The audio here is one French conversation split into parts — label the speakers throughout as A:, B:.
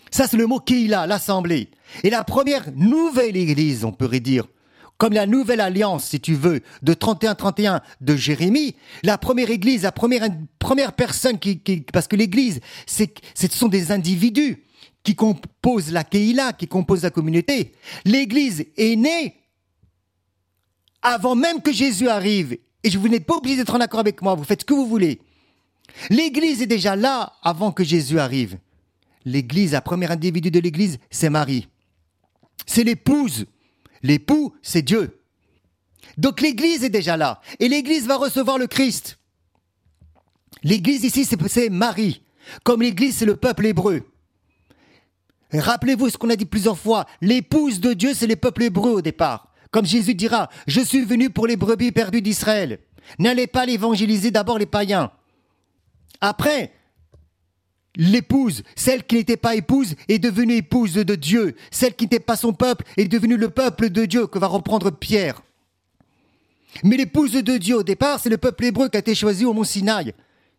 A: Ça, c'est le mot Keïla, l'assemblée. Et la première nouvelle église, on pourrait dire, comme la nouvelle alliance, si tu veux, de 31-31 de Jérémie, la première église, la première personne parce que l'église, ce sont des individus qui composent la Keïla, qui composent la communauté. L'église est née avant même que Jésus arrive. Et vous n'êtes pas obligé d'être en accord avec moi, vous faites ce que vous voulez. L'église est déjà là avant que Jésus arrive. L'église, la première individu de l'église, c'est Marie. C'est l'épouse. L'époux, c'est Dieu. Donc l'église est déjà là. Et l'église va recevoir le Christ. L'église ici, c'est Marie. Comme l'église, c'est le peuple hébreu. Et rappelez-vous ce qu'on a dit plusieurs fois. L'épouse de Dieu, c'est le peuple hébreu au départ. Comme Jésus dira, je suis venu pour les brebis perdues d'Israël. N'allez pas l'évangéliser d'abord les païens. Après, l'épouse, celle qui n'était pas épouse, est devenue épouse de Dieu. Celle qui n'était pas son peuple est devenue le peuple de Dieu que va reprendre Pierre. Mais l'épouse de Dieu, au départ, c'est le peuple hébreu qui a été choisi au mont Sinaï.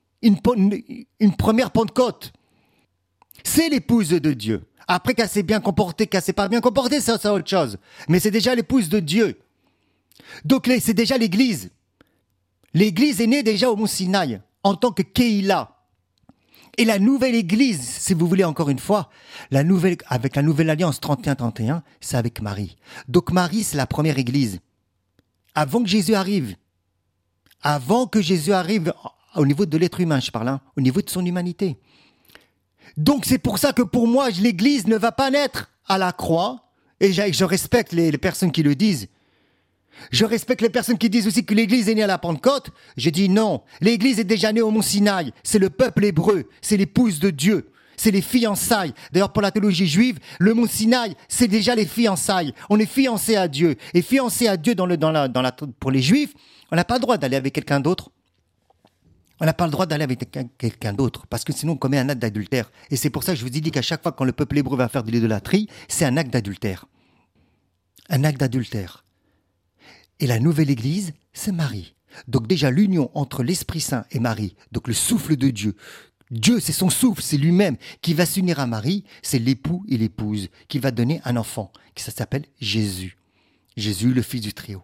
A: Une première Pentecôte. C'est l'épouse de Dieu. Après qu'elle s'est bien comportée, qu'elle s'est pas bien comportée, ça c'est autre chose. Mais c'est déjà l'épouse de Dieu. Donc c'est déjà l'église. L'église est née déjà au mont Sinaï, en tant que Keïla. Et la nouvelle église, si vous voulez encore une fois, avec la nouvelle alliance 31-31, c'est avec Marie. Donc Marie, c'est la première église. Avant que Jésus arrive. Avant que Jésus arrive, au niveau de l'être humain, je parle, au niveau de son humanité. Donc c'est pour ça que pour moi, l'église ne va pas naître à la croix. Et je respecte les personnes qui le disent. Je respecte les personnes qui disent aussi que l'église est née à la Pentecôte. Je dis non, l'église est déjà née au mont Sinaï. C'est le peuple hébreu, c'est l'épouse de Dieu, c'est les fiançailles. D'ailleurs, pour la théologie juive, le mont Sinaï, c'est déjà les fiançailles. On est fiancé à Dieu. Et fiancé à Dieu pour les juifs, on n'a pas le droit d'aller avec quelqu'un d'autre. On n'a pas le droit d'aller avec quelqu'un d'autre, parce que sinon on commet un acte d'adultère. Et c'est pour ça que je vous ai dit qu'à chaque fois quand le peuple hébreu va faire de l'idolâtrie, c'est un acte d'adultère. Un acte d'adultère. Et la nouvelle église, c'est Marie. Donc déjà l'union entre l'Esprit Saint et Marie, donc le souffle de Dieu. Dieu, c'est son souffle, c'est lui-même qui va s'unir à Marie, c'est l'époux et l'épouse qui va donner un enfant, qui ça s'appelle Jésus. Jésus, le fils du Très-Haut.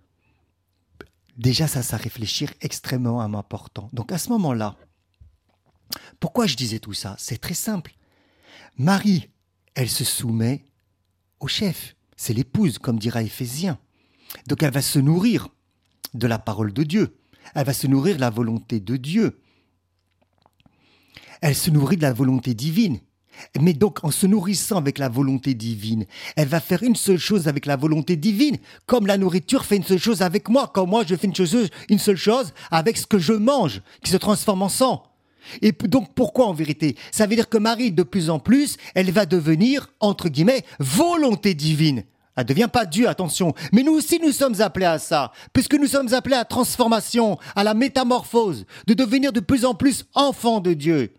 A: Déjà, ça réfléchir extrêmement important. Donc à ce moment-là, pourquoi je disais tout ça? C'est très simple. Marie, elle se soumet au chef. C'est l'épouse, comme dira Éphésiens. Donc elle va se nourrir de la parole de Dieu. Elle va se nourrir de la volonté de Dieu. Elle se nourrit de la volonté divine. Mais donc, en se nourrissant avec la volonté divine, elle va faire une seule chose avec la volonté divine, comme la nourriture fait une seule chose avec moi, comme moi je fais une seule chose avec ce que je mange, qui se transforme en sang. Et donc, pourquoi en vérité? Ça veut dire que Marie, de plus en plus, elle va devenir, entre guillemets, volonté divine. Elle ne devient pas Dieu, attention. Mais nous aussi, nous sommes appelés à ça, puisque nous sommes appelés à la transformation, à la métamorphose, de devenir de plus en plus enfants de Dieu.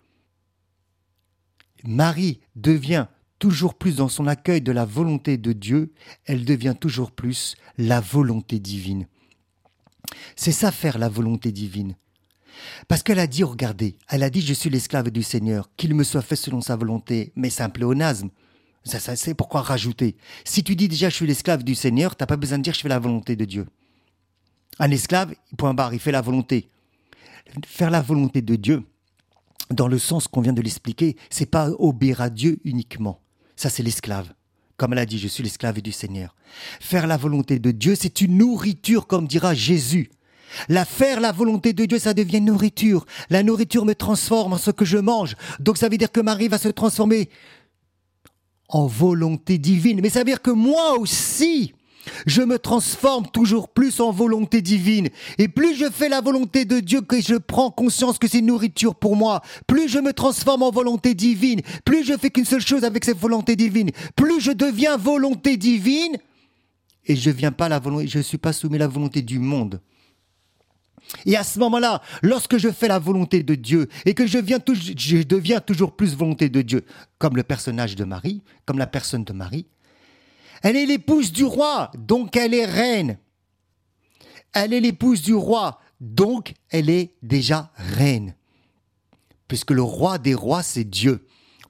A: Marie devient toujours plus dans son accueil de la volonté de Dieu, elle devient toujours plus la volonté divine. C'est ça faire la volonté divine. Parce qu'elle a dit, regardez, elle a dit « Je suis l'esclave du Seigneur, qu'il me soit fait selon sa volonté », mais c'est un pléonasme. Ça, c'est pourquoi rajouter. Si tu dis déjà « Je suis l'esclave du Seigneur », tu n'as pas besoin de dire « Je fais la volonté de Dieu ». Un esclave, point barre, il fait la volonté. Faire la volonté de Dieu, dans le sens qu'on vient de l'expliquer, c'est pas obéir à Dieu uniquement. Ça, c'est l'esclave. Comme elle a dit, je suis l'esclave du Seigneur. Faire la volonté de Dieu, c'est une nourriture, comme dira Jésus. Faire la volonté de Dieu, ça devient une nourriture. La nourriture me transforme en ce que je mange. Donc ça veut dire que Marie va se transformer en volonté divine. Mais ça veut dire que moi aussi, je me transforme toujours plus en volonté divine. Et plus je fais la volonté de Dieu, que je prends conscience que c'est une nourriture pour moi, plus je me transforme en volonté divine, plus je fais qu'une seule chose avec cette volonté divine, plus je deviens volonté divine, et je ne suis pas soumis à la volonté du monde. Et à ce moment-là, lorsque je fais la volonté de Dieu et que je deviens toujours plus volonté de Dieu, comme le personnage de Marie, comme la personne de Marie, elle est l'épouse du roi, donc elle est reine. Elle est l'épouse du roi, donc elle est déjà reine. Puisque le roi des rois, c'est Dieu.